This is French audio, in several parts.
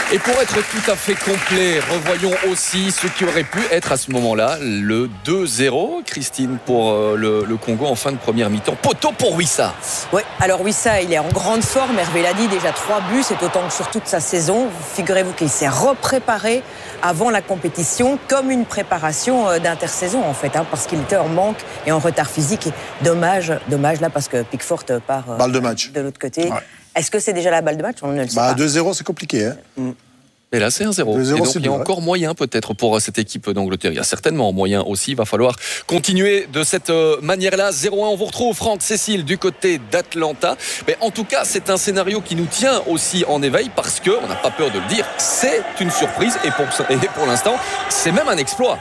Et pour être tout à fait complet, revoyons aussi ce qui aurait pu être à ce moment-là le 2-0. Christine, pour le Congo en fin de première mi-temps. Poteau pour Wissa. Oui, alors Wissa, il est en grande forme. Hervé l'a dit, déjà 3 buts, c'est autant que sur toute sa saison. Figurez-vous qu'il s'est repréparé avant la compétition comme une préparation d'intersaison en fait, parce qu'il était en manque et en retard physique. Et dommage là parce que Pickford part balle de match de l'autre côté. Ouais. Est-ce que c'est déjà la balle de match? On ne le sait pas. 2-0, c'est compliqué. Hein. Et là, c'est 1-0. Et donc, il y a encore moyen peut-être pour cette équipe d'Angleterre. Il y a certainement moyen aussi. Il va falloir continuer de cette manière-là. 0-1, on vous retrouve, Franck, Cécile, du côté d'Atlanta. Mais en tout cas, c'est un scénario qui nous tient aussi en éveil parce qu'on n'a pas peur de le dire. C'est une surprise et pour l'instant, c'est même un exploit.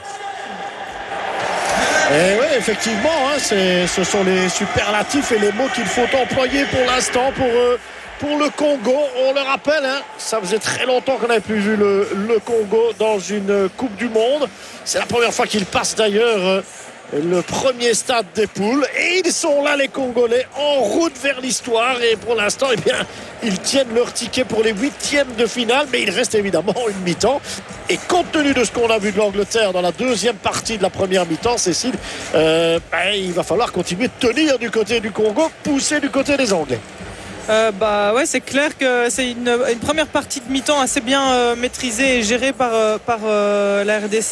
Et oui, effectivement, ce sont les superlatifs et les mots qu'il faut employer pour l'instant pour le Congo. On le rappelle, ça faisait très longtemps qu'on n'avait plus vu le Congo dans une Coupe du Monde. C'est la première fois qu'il passe d'ailleurs le premier stade des poules. Et ils sont là, les Congolais, en route vers l'histoire. Et pour l'instant, ils tiennent leur ticket pour les 8e de finale. Mais il reste évidemment une mi-temps. Et compte tenu de ce qu'on a vu de l'Angleterre dans la deuxième partie de la première mi-temps, Cécile, il va falloir continuer de tenir du côté du Congo, pousser du côté des Anglais. Ouais, c'est clair que c'est une première partie de mi-temps assez bien maîtrisée et gérée par la RDC.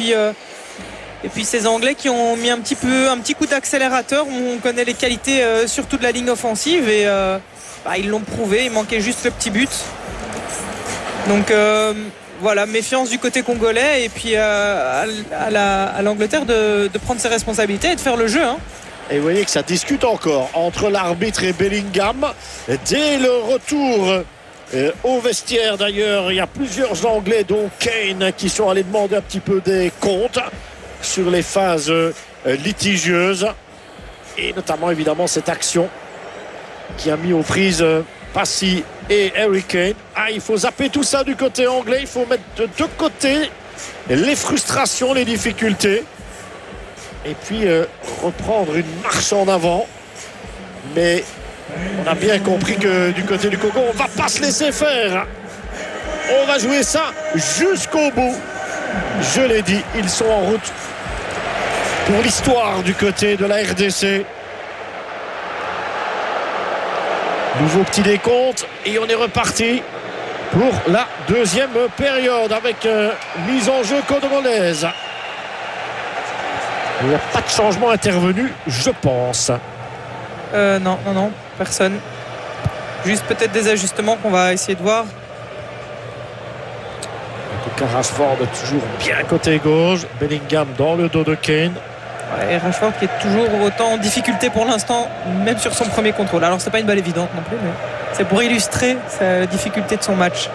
Et puis ces Anglais qui ont mis un petit coup d'accélérateur. On connaît les qualités surtout de la ligne offensive et ils l'ont prouvé. Il manquait juste le petit but. Donc voilà, méfiance du côté congolais et puis à l'Angleterre de prendre ses responsabilités et de faire le jeu. Et vous voyez que ça discute encore entre l'arbitre et Bellingham. Dès le retour au vestiaire d'ailleurs, il y a plusieurs Anglais dont Kane qui sont allés demander un petit peu des comptes sur les phases litigieuses. Et notamment évidemment cette action qui a mis aux prises Passy et Harry Kane. Il faut zapper tout ça du côté anglais. Il faut mettre de côté les frustrations, les difficultés. Et puis reprendre une marche en avant. Mais on a bien compris que du côté du Congo, on ne va pas se laisser faire. On va jouer ça jusqu'au bout. Je l'ai dit, ils sont en route pour l'histoire du côté de la RDC. Nouveau petit décompte et on est reparti pour la deuxième période avec mise en jeu congolaise. Il n'y a pas de changement intervenu, je pense. Non, personne. Juste peut-être des ajustements qu'on va essayer de voir. En tout cas, Rashford toujours bien côté gauche. Bellingham dans le dos de Kane. Et Rashford qui est toujours autant en difficulté pour l'instant, même sur son premier contrôle. Alors c'est pas une balle évidente non plus, mais c'est pour illustrer la difficulté de son match.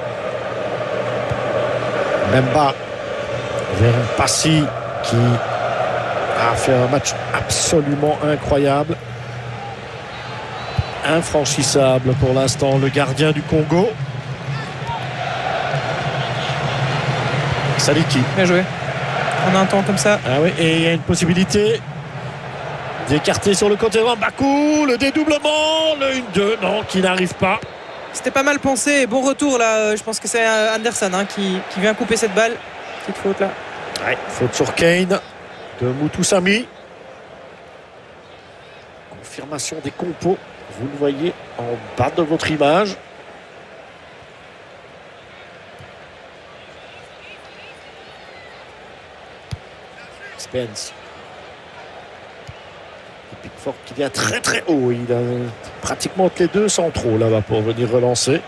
Mbemba vers Passy qui a fait un match absolument incroyable. Infranchissable pour l'instant, le gardien du Congo. Saliki. Bien joué. On a un temps comme ça. Oui, et il y a une possibilité d'écarter sur le côté droit. Bakou, le dédoublement, le 1-2, non, qui n'arrive pas. C'était pas mal pensé. Et bon retour là. Je pense que c'est Anderson qui vient couper cette balle. Petite faute là. Faute sur Kane de Moutoussamy. Confirmation des compos. Vous le voyez en bas de votre image. Spence. Et Pickford qui vient très très haut. Il a pratiquement entre les deux centraux là-bas pour venir relancer.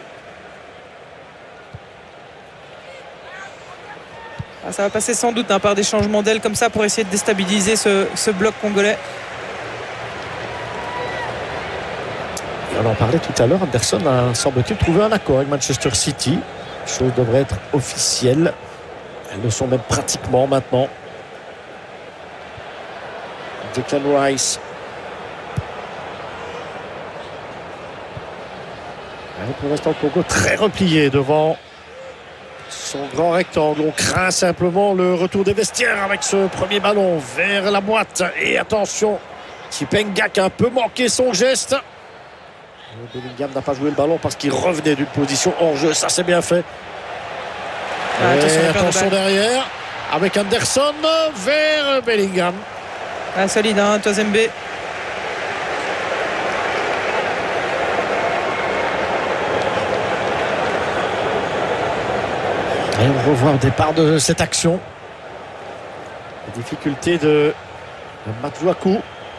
Ça va passer sans doute par des changements d'aile comme ça pour essayer de déstabiliser ce bloc congolais. Et on en parlait tout à l'heure. Anderson a, semble-t-il, trouvé un accord avec Manchester City. Les choses devraient être officielles. Elles le sont même pratiquement maintenant. Declan Rice. Pour l'instant, le Congo très replié devant son grand rectangle. On craint simplement le retour des vestiaires avec ce premier ballon vers la boîte. Et attention, Tipenga qui a un peu manqué son geste. Bellingham n'a pas joué le ballon parce qu'il revenait d'une position hors jeu. Ça, c'est bien fait Attention derrière avec Anderson vers Bellingham. Solide, hein, Toisembe. Et on revoit au départ de cette action la difficulté de Masuaku.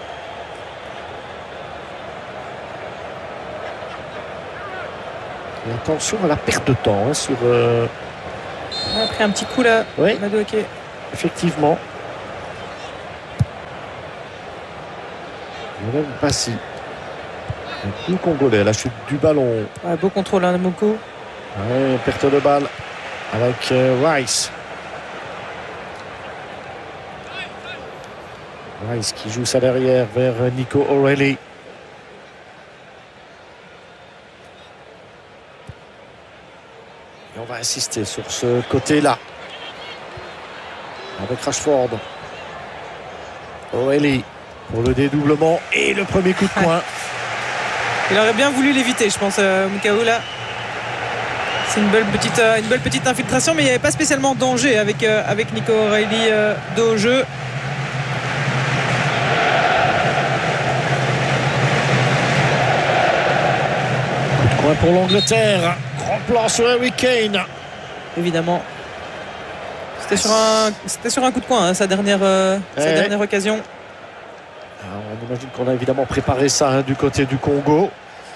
Et attention à la perte de temps sur. On a pris un petit coup là. Oui. Madueke. Effectivement. Même Passy. Un coup congolais, la chute du ballon. Ouais, beau contrôle, hein, Moko. Ouais, perte de balle avec Rice. Rice qui joue ça derrière vers Nico O'Reilly. Et on va insister sur ce côté-là. Avec Rashford. O'Reilly pour le dédoublement et le premier coup de poing. Il aurait bien voulu l'éviter, je pense, Mukau là. C'est une belle petite infiltration, mais il n'y avait pas spécialement danger avec Nico O'Reilly de haut jeu. Coup de poing pour l'Angleterre. Grand plan sur Harry Kane. Évidemment. C'était sur un coup de coin, hein, sa dernière occasion. Alors, on imagine qu'on a évidemment préparé ça du côté du Congo.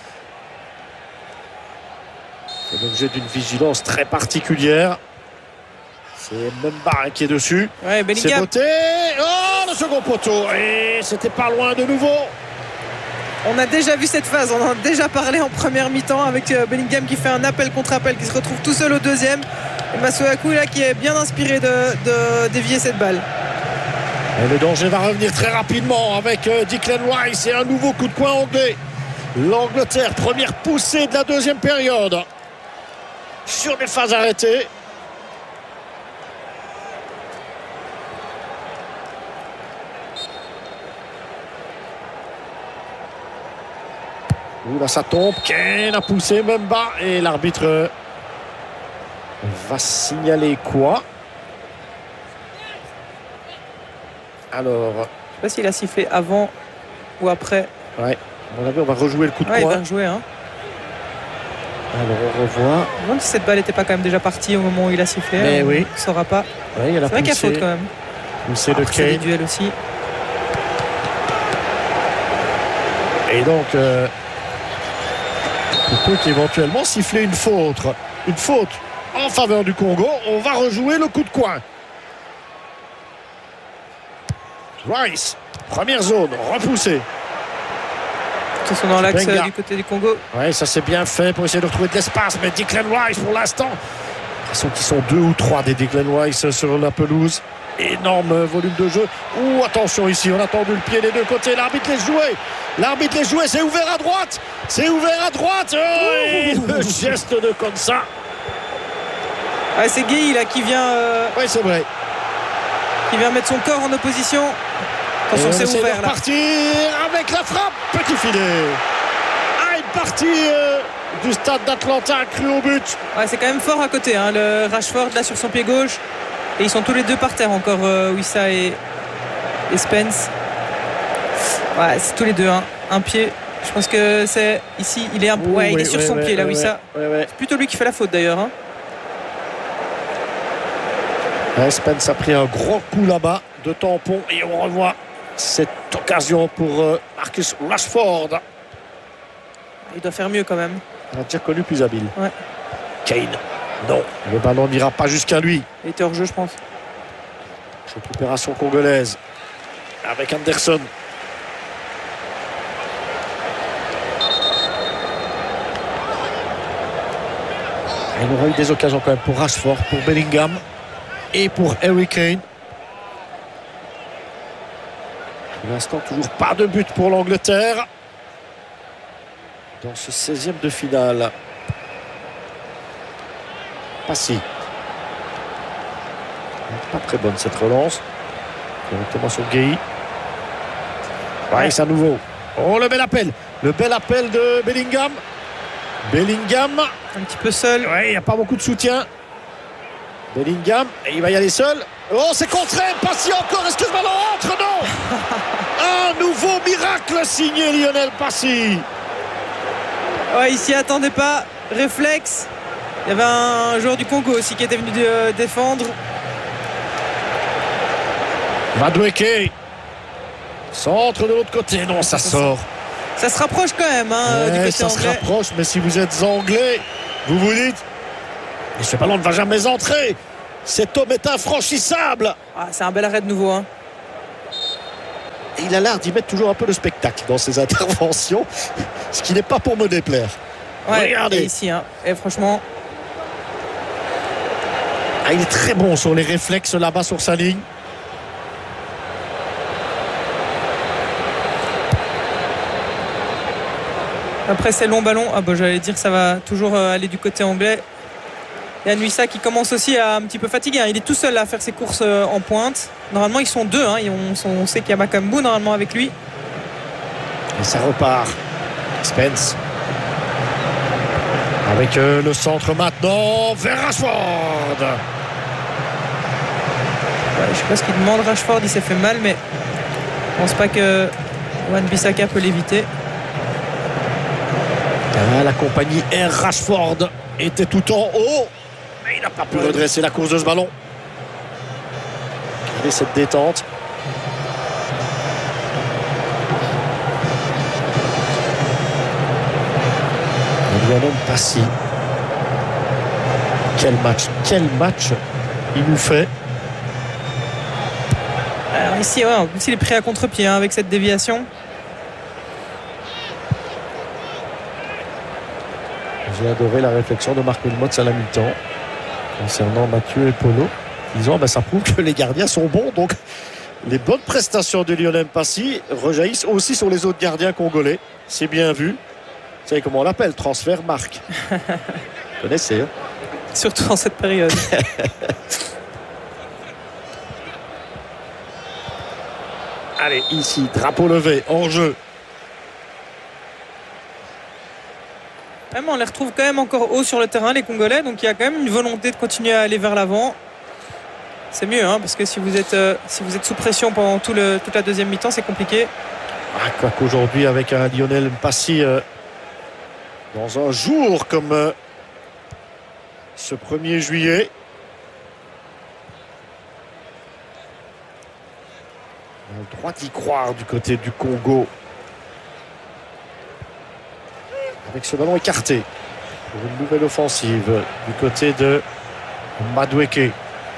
C'est l'objet d'une vigilance très particulière. C'est Mbemba qui est dessus. Ouais, Bellingham. C'est beauté. Oh, le second poteau. Et c'était pas loin de nouveau. On a déjà vu cette phase, on en a déjà parlé en première mi-temps avec Bellingham qui fait un appel contre appel, qui se retrouve tout seul au deuxième. Et Masuaku là qui est bien inspiré de dévier cette balle. Et le danger va revenir très rapidement avec Declan Rice et un nouveau coup de poing anglais. L'Angleterre, première poussée de la deuxième période. Sur des phases arrêtées. Ouh là ça tombe. Kane a poussé même bas et l'arbitre va signaler quoi? Alors, je sais pas s'il a sifflé avant ou après. Ouais, à mon avis on va rejouer le coup de poing. Il va rejouer, hein. Alors on revoit. Je me demande si cette balle n'était pas quand même déjà partie au moment où il a sifflé. Mais oui. On ne saura pas. Ouais, c'est vrai qu'il y a faute quand même. Poussé de Kane. Des duels aussi. Et donc, plutôt qu'éventuellement siffler une faute en faveur du Congo, on va rejouer le coup de coin. Rice, première zone, repoussée. Ils sont dans l'axe du côté du Congo. Oui, ça c'est bien fait pour essayer de retrouver de l'espace. Mais Declan Rice pour l'instant. L'impression qu'ils sont 2 ou 3 des Declan Rice sur la pelouse. Énorme volume de jeu. Ouh, attention ici, on a tendu le pied des deux côtés. L'arbitre laisse jouer. C'est ouvert à droite. Oh, et le geste de Konsa. Ah, c'est Guy là qui vient. Oui, c'est vrai. Qui vient mettre son corps en opposition. Attention, c'est ouvert là. Partir avec la frappe. Petit filet. Ah, une partie du stade d'Atlanta cru au but. Ouais, c'est quand même fort à côté, hein, le Rashford là sur son pied gauche. Et ils sont tous les deux par terre encore, Wissa et Spence. Ouais, c'est tous les deux, hein. Un pied. Je pense que c'est ici, il est il est sur son pied là, Wissa. C'est plutôt lui qui fait la faute d'ailleurs, hein. Ouais, Spence a pris un gros coup là-bas de tampon et on revoit cette occasion pour Marcus Rashford. Il doit faire mieux quand même. On a déjà connu plus habile. Ouais. Kane. Non, le ballon n'ira pas jusqu'à lui. Il était hors jeu, je pense. Récupération congolaise avec Anderson. Il aura eu des occasions quand même pour Rashford, pour Bellingham et pour Harry Kane. Pour l'instant, toujours pas de but pour l'Angleterre dans ce 16e de finale. Passy. Pas très bonne cette relance. Directement sur Gueye. Rice à nouveau. Oh, le bel appel. Le bel appel de Bellingham. Bellingham. Un petit peu seul. Ouais, il n'y a pas beaucoup de soutien. Bellingham, et il va y aller seul. Oh, c'est contré, Passy encore, est-ce que ce ballon entre? Non. Un nouveau miracle signé Lionel Passy. Ouais, il s'y attendait pas, réflexe. Il y avait un joueur du Congo aussi qui était venu défendre. Madueke. Centre de l'autre côté, non, ça sort. Ça se rapproche quand même du côté ça anglais. Se rapproche, mais si vous êtes anglais, vous vous dites, et ce ballon ne va jamais entrer. Cet homme est infranchissable. Ah, c'est un bel arrêt de nouveau. Hein. Et il a l'air d'y mettre toujours un peu de spectacle dans ses interventions, ce qui n'est pas pour me déplaire. Ouais, regardez. Ici, hein. Et franchement... Ah, il est très bon sur les réflexes là-bas sur sa ligne. Après ces longs ballons, j'allais dire que ça va toujours aller du côté anglais. Il y a Nuissa qui commence aussi à un petit peu fatiguer. Hein. Il est tout seul à faire ses courses en pointe. Normalement, ils sont deux. Hein. On sait qu'il y a Makambu normalement avec lui. Et ça repart. Spence. Avec le centre maintenant vers Rashford. Je ne sais pas ce qu'il demande Rashford. Il s'est fait mal, mais je ne pense pas que Wan-Bissaka peut l'éviter. La compagnie Air Rashford était tout en haut, mais il n'a pas pu redresser la course de ce ballon. Regardez cette détente. Lionel Passy. Quel match il nous fait. Alors ici, il est pris à contre-pied avec cette déviation. J'ai adoré la réflexion de Marc Wilmots à la mi-temps concernant Mathieu et Polo. Disant ça prouve que les gardiens sont bons, donc les bonnes prestations de Lionel Passy rejaillissent aussi sur les autres gardiens congolais. C'est bien vu. Vous savez comment on l'appelle? Transfert Marc. Vous connaissez, hein? Surtout en cette période. Allez, ici, drapeau levé, en jeu. On les retrouve quand même encore haut sur le terrain, les Congolais. Donc il y a quand même une volonté de continuer à aller vers l'avant. C'est mieux, hein, parce que si vous êtes sous pression pendant toute la deuxième mi-temps, c'est compliqué. Quoi qu'aujourd'hui, avec un Lionel Passy dans un jour comme ce 1er juillet, on a le droit d'y croire du côté du Congo. Avec ce ballon écarté pour une nouvelle offensive du côté de Madueke.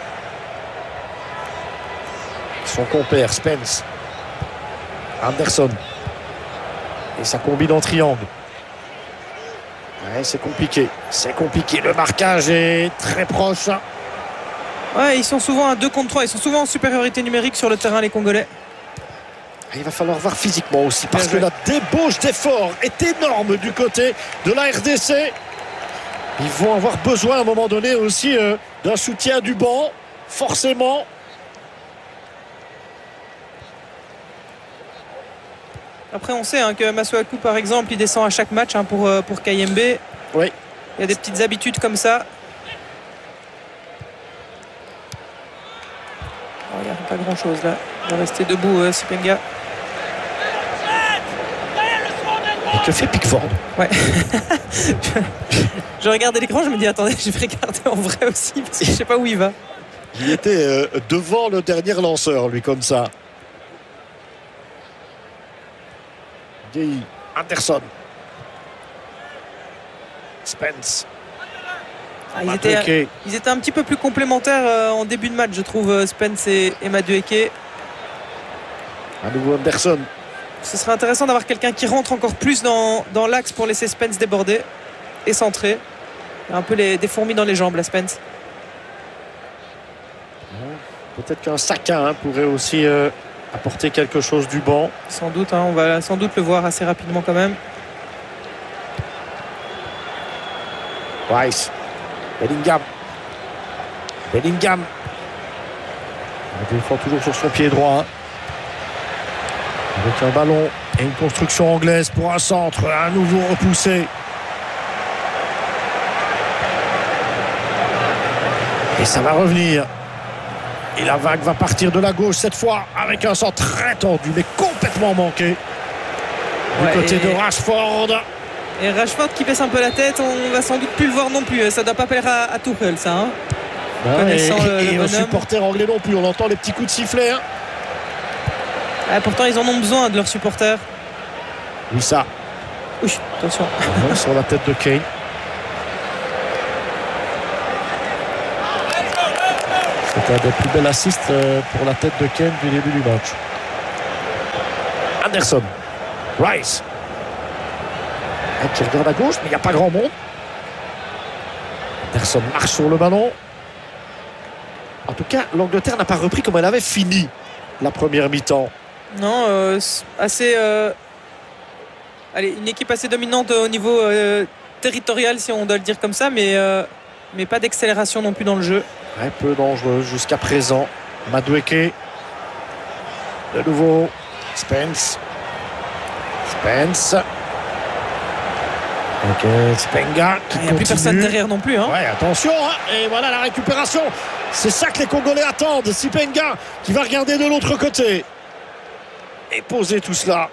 Son compère Spence. Anderson. Et ça combine en triangle. Ouais, c'est compliqué. C'est compliqué. Le marquage est très proche. Ouais, ils sont souvent à 2 contre 3. Ils sont souvent en supériorité numérique sur le terrain, les Congolais. Il va falloir voir physiquement aussi, parce que la débauche d'effort est énorme du côté de la RDC. Ils vont avoir besoin à un moment donné aussi d'un soutien du banc, forcément. Après, on sait que Masuaku, par exemple, il descend à chaque match pour Kayembe. Oui. Il y a des petites habitudes comme ça. Il n'y a pas grand-chose là. Il va rester debout, Sipenga. Et que fait Pickford? Ouais. Je regardais l'écran, je me dis attendez, je vais regarder en vrai aussi parce que je sais pas où il va. Il était devant le dernier lanceur, lui, comme ça. Anderson. Spence. Ils étaient un petit peu plus complémentaires en début de match, je trouve, Spence et Madueke. À nouveau Anderson. Ce serait intéressant d'avoir quelqu'un qui rentre encore plus dans l'axe pour laisser Spence déborder et centrer. Il a un peu des fourmis dans les jambes, la Spence. Peut-être qu'un Saka pourrait aussi apporter quelque chose du banc. Sans doute, on va sans doute le voir assez rapidement quand même. Rice. Bellingham. Il défend toujours sur son pied droit. Avec un ballon et une construction anglaise pour un centre à nouveau repoussé. Et ça va revenir. Et la vague va partir de la gauche cette fois avec un centre très tendu mais complètement manqué. Du côté de Rashford. Et Rashford qui baisse un peu la tête, on va sans doute plus le voir non plus. Ça ne doit pas plaire à Tuchel, ça. Hein, connaissant le aux supporters anglais non plus. On entend les petits coups de sifflet. Hein. Pourtant, ils en ont besoin de leurs supporters. Oui, ça. Oui, attention. Sur la tête de Kane. C'était un des plus belles assists pour la tête de Kane du début du match. Anderson. Rice. Qui regarde à gauche, mais il n'y a pas grand monde. Anderson marche sur le ballon. En tout cas, l'Angleterre n'a pas repris comme elle avait fini la première mi-temps. Non, assez... Allez, une équipe assez dominante au niveau territorial, si on doit le dire comme ça, mais pas d'accélération non plus dans le jeu. Un peu dangereux jusqu'à présent. Madueke. De nouveau. Spence. Ok, Spenga qui il n'y a plus personne derrière non plus. Hein. Ouais, attention. Hein. Et voilà la récupération. C'est ça que les Congolais attendent. Spenga qui va regarder de l'autre côté. Et poser tout cela.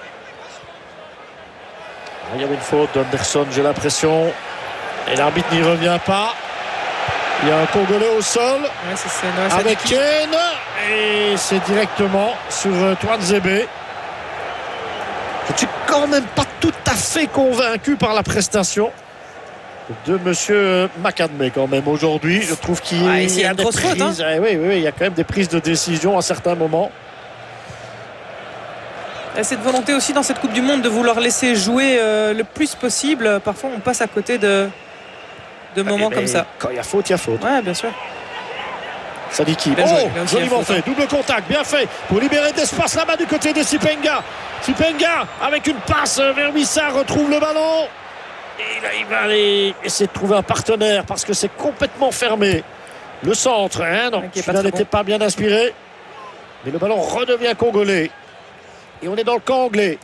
Il y avait une faute d'Anderson, j'ai l'impression. Et l'arbitre n'y revient pas. Il y a un Congolais au sol. Ouais, avec Kane. Et c'est directement sur Twanzebe. Je ne suis quand même pas tout à fait convaincu par la prestation de monsieur McAdmé quand même aujourd'hui. Je trouve qu'il y a des prises. Faute, hein. Oui, il y a quand même des prises de décision à certains moments. Il y a cette volonté aussi dans cette Coupe du Monde de vouloir laisser jouer le plus possible. Parfois on passe à côté de moments comme ça. Quand il y a faute, il y a faute. Ouais, bien sûr. Sadiki. Joliment fait. Double contact, bien fait pour libérer de l'espace là-bas du côté de Spenga. Spenga avec une passe vers Wissa retrouve le ballon. Et là, il va aller essayer de trouver un partenaire parce que c'est complètement fermé. Le centre, hein, non, celui-là n'était pas bien inspiré. Mais le ballon redevient congolais. Et on est dans le camp anglais.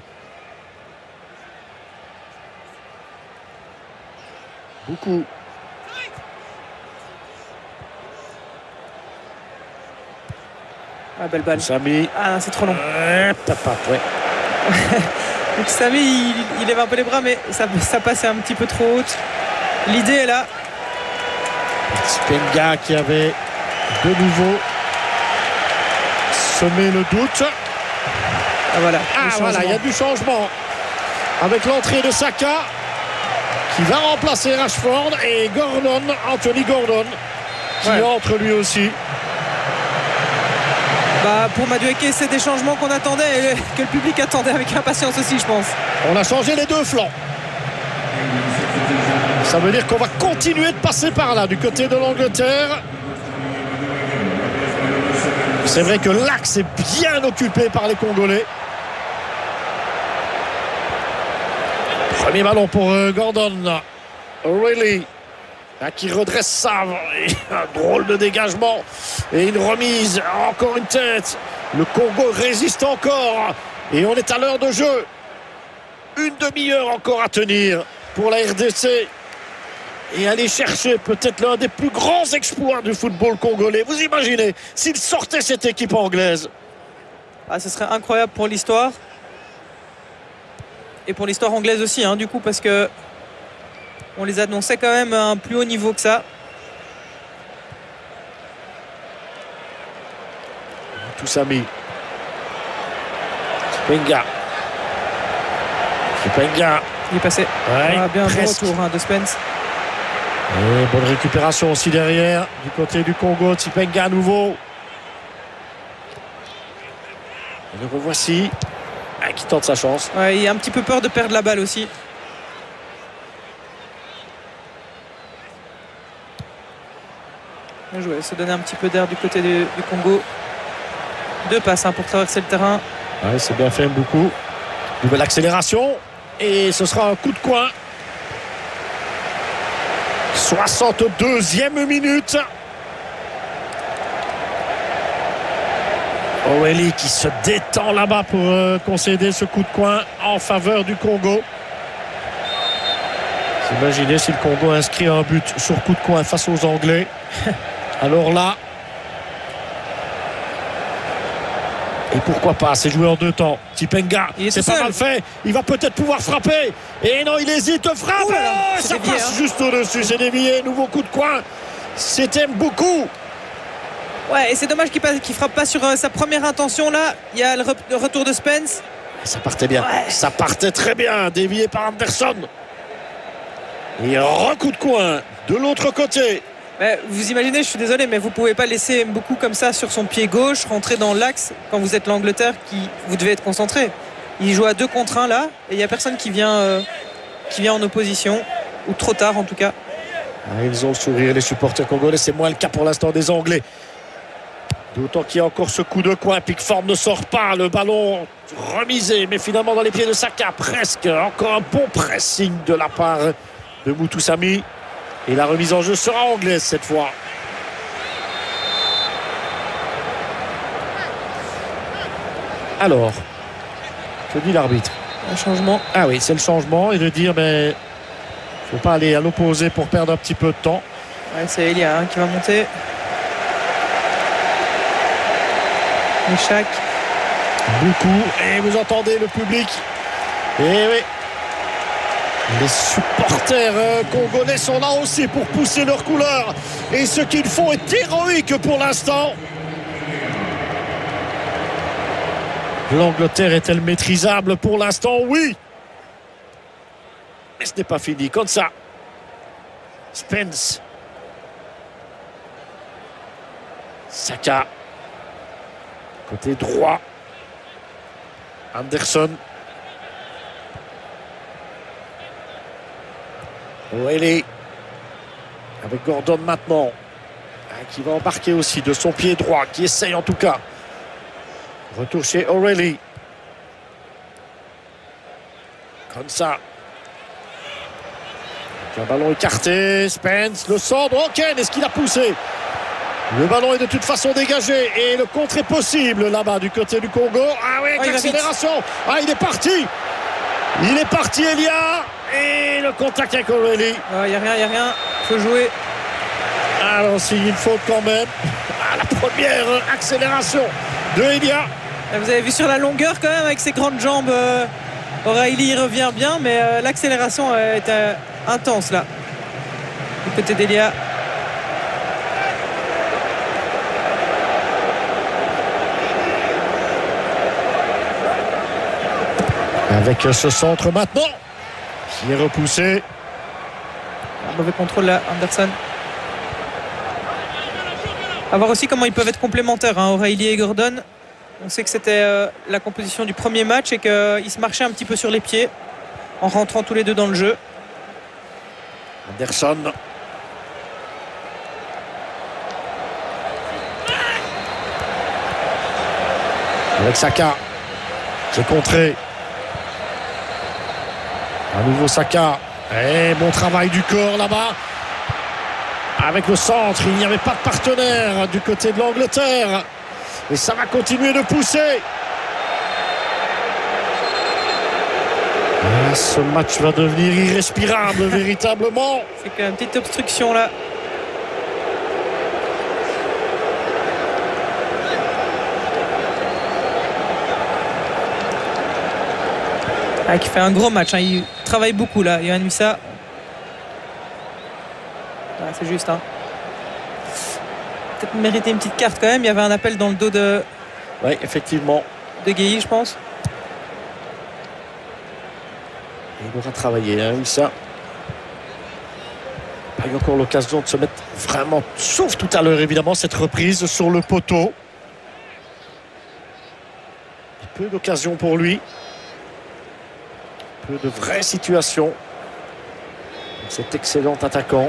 Beaucoup. Ah, belle balle. Samy. Ah, c'est trop long. Ouais. Donc Samy, il lève un peu les bras, mais ça passe un petit peu trop haute. L'idée est là. Spenga qui avait de nouveau semé le doute. Voilà, il y a du changement avec l'entrée de Saka qui va remplacer Rashford et Anthony Gordon qui entre lui aussi. Pour Madueke, c'est des changements qu'on attendait et que le public attendait avec impatience aussi, je pense. On a changé les deux flancs. Ça veut dire qu'on va continuer de passer par là du côté de l'Angleterre. C'est vrai que l'axe est bien occupé par les Congolais. Premier ballon pour Gordon. O'Reilly qui redresse ça. Un drôle de dégagement. Et une remise. Encore une tête. Le Congo résiste encore. Et on est à l'heure de jeu. Une demi-heure encore à tenir pour la RDC. Et aller chercher peut-être l'un des plus grands exploits du football congolais. Vous imaginez s'il sortait cette équipe anglaise. Ce serait incroyable pour l'histoire. Et pour l'histoire anglaise aussi, hein, du coup, parce que on les annonçait quand même à un plus haut niveau que ça. Tout a mis. Spenga. Il est passé. Ouais, bien bon retour de Spence. Et bonne récupération aussi derrière du côté du Congo. Spenga à nouveau. Et le revoici. Qui tente sa chance. Il a un petit peu peur de perdre la balle aussi. Bien joué, se donner un petit peu d'air du côté du Congo. 2 passes pour traverser le terrain. C'est bien fait, beaucoup. Nouvelle accélération. Et ce sera un coup de coin. 62e minute. O'Reilly qui se détend là-bas pour concéder ce coup de coin en faveur du Congo. Imaginez si le Congo inscrit un but sur coup de coin face aux Anglais. Alors là, et pourquoi pas, c'est joué en 2 temps. Tipenga, c'est pas mal fait. Il va peut-être pouvoir frapper. Et non, il hésite, frappe. Ça passe juste au-dessus, c'est dévié. Nouveau coup de coin. C'était beaucoup. Ouais, et c'est dommage qu'il frappe pas sur sa première intention là. Il y a le retour de Spence. Ça partait bien. Ouais. Ça partait très bien. Dévié par Anderson. Et un coup de coin de l'autre côté. Mais vous imaginez, je suis désolé, mais vous pouvez pas laisser beaucoup comme ça sur son pied gauche rentrer dans l'axe quand vous êtes l'Angleterre, vous devez être concentré. Il joue à 2 contre 1 là et il n'y a personne qui vient en opposition, ou trop tard en tout cas. Ils ont le sourire, les supporters congolais. C'est moins le cas pour l'instant des Anglais. D'autant qu'il y a encore ce coup de coin. Pickford ne sort pas, le ballon remisé, mais finalement dans les pieds de Saka, presque. Encore un bon pressing de la part de Moutou Sami. Et la remise en jeu sera anglaise cette fois. Alors, que dit l'arbitre? Un changement. Ah oui, c'est le changement. Et de dire, mais faut pas aller à l'opposé pour perdre un petit peu de temps. Ouais, c'est Elia qui va monter. Ishak. Beaucoup. Et vous entendez le public. Et oui. Les supporters congolais sont là aussi pour pousser leurs couleurs. Et ce qu'ils font est héroïque pour l'instant. L'Angleterre est-elle maîtrisable pour l'instant? Oui. Mais ce n'est pas fini. Comme ça. Spence. Saka. Côté droit. Anderson. O'Reilly avec Gordon maintenant qui va embarquer aussi de son pied droit, qui essaye en tout cas. Retour chez O'Reilly. Comme ça. Un ballon écarté. Spence, le centre. Ok, est-ce qu'il a poussé? Le ballon est de toute façon dégagé et le contre est possible là-bas du côté du Congo. Ah oui, avec l'accélération. Ah, il est parti. Il est parti, Elia. Et le contact avec O'Reilly. Il n'y a rien, il faut jouer. Alors, s'il une faute quand même. La première accélération de Elia. Vous avez vu sur la longueur quand même avec ses grandes jambes. O'Reilly revient bien, mais l'accélération est intense là. Du côté d'Elia. Avec ce centre maintenant. Qui est repoussé. Un mauvais contrôle là, Anderson. À voir aussi comment ils peuvent être complémentaires, hein, O'Reilly et Gordon. On sait que c'était la composition du premier match et qu'ils se marchaient un petit peu sur les pieds en rentrant tous les deux dans le jeu. Anderson. Avec Saka qui est contré. À nouveau Saka. Et bon travail du corps là-bas. Avec le centre, il n'y avait pas de partenaire du côté de l'Angleterre. Et ça va continuer de pousser. Ah, ce match va devenir irrespirable véritablement. C'est quand même une petite obstruction là. Qui fait un gros match, hein. Il travaille beaucoup là, Yohan Wissa. C'est juste, hein. Peut-être mériter une petite carte quand même. Il y avait un appel dans le dos de. Oui, effectivement. De Gueye, je pense. Il aura travaillé, hein, Wissa. Pas eu encore l'occasion de se mettre vraiment, sauf tout à l'heure évidemment, cette reprise sur le poteau. Peu d'occasions pour lui. Peu de vraies situations. Cet excellent attaquant.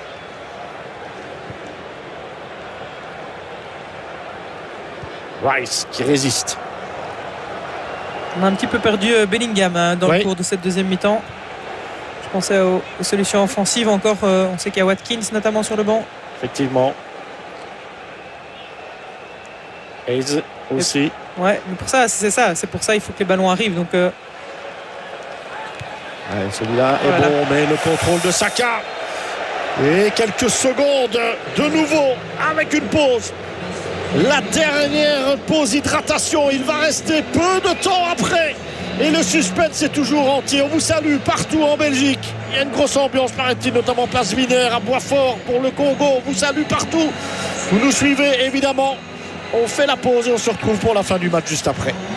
Rice qui résiste. On a un petit peu perdu Bellingham hein, dans le cours de cette deuxième mi-temps. Je pensais aux solutions offensives encore. On sait qu'il y a Watkins notamment sur le banc. Effectivement. Hayes aussi. Ouais, mais pour ça, c'est ça. C'est pour ça il faut que les ballons arrivent. Donc, celui-là est bon, mais le contrôle de Saka. Et quelques secondes de nouveau avec une pause. La dernière pause hydratation. Il va rester peu de temps après. Et le suspense est toujours entier. On vous salue partout en Belgique. Il y a une grosse ambiance, paraît-il, notamment Place Wiener, à Boisfort pour le Congo. On vous salue partout. Vous nous suivez évidemment. On fait la pause et on se retrouve pour la fin du match juste après.